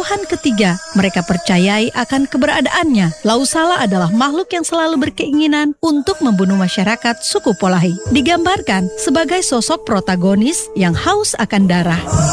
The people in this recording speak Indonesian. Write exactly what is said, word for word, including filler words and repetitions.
Tuhan ketiga, mereka percayai akan keberadaannya. Lausala adalah makhluk yang selalu berkeinginan untuk membunuh masyarakat suku Polahi. Digambarkan sebagai sosok protagonis yang haus akan darah.